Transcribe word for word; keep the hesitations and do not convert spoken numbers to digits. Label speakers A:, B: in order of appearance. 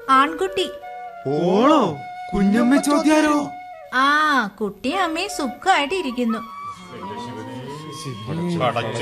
A: ആൺകുട്ടി.
B: ഓളോ? കുഞ്ഞമ്മ ചോദ്യാരോ?
A: ആ, കുട്ടിയും അമ്മയും സുഖമായിട്ട് ഇരിക്കുന്നു.